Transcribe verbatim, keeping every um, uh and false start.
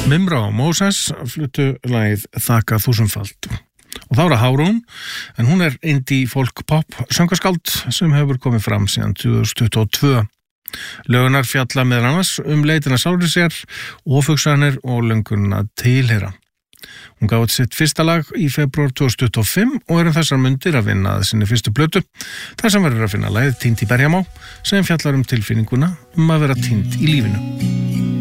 Mimra og Moses fluttu lagið Þakka þúsundfald. Og þá er það Hárún, en hún er indie folk pop söngaskáld sem hefur komið fram síðan tvö þúsund tuttugu og tvö. Lögunar fjalla meðal annars um leitina sjálfri sér, ofhugsanir og löngunina tilheyra. Hún gaf út sitt fyrsta lag í febrúar tvö þúsund tuttugu og fimm og er um þessar mundir að vinna að sinni fyrstu plötu, þar sem verður að finna lagið Týnd í berjamá, sem fjallar um tilfinninguna um að vera týnd í lífinu.